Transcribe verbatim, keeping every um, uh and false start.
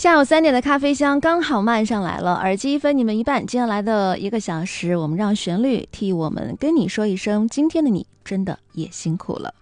下午三点的咖啡香刚好慢上来了，耳机分你们一半。接下来的一个小时，我们让旋律替我们跟你说一声，今天的你真的也辛苦了。